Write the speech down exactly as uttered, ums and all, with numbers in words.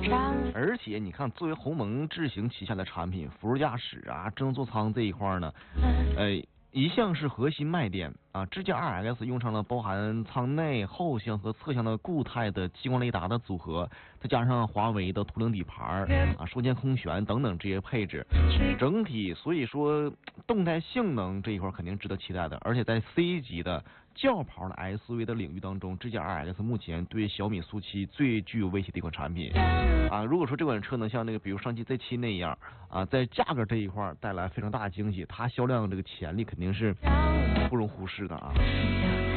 而且你看，作为鸿蒙智行旗下的产品，辅助驾驶啊、智能座舱这一块呢，呃。一向是核心卖点啊，智驾 二 X 用上了包含舱内、后厢和侧厢的固态的激光雷达的组合，再加上华为的图灵底盘啊、双键空悬等等这些配置，整体所以说动态性能这一块肯定值得期待的。而且在 C 级的轿跑的 S U V 的领域当中，智驾 二 X 目前对小米速七最具有威胁的一款产品啊。如果说这款车能像那个比如上汽 Z 七那样啊，在价格这一块带来非常大的惊喜，它销量这个潜力肯定是不容忽视的啊。